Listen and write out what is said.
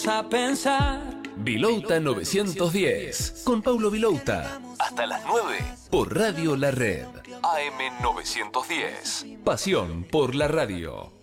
A pensar. Vilouta 910 con Paulo Vilouta. Hasta las 9 por Radio La Red. AM 910. Pasión por la radio.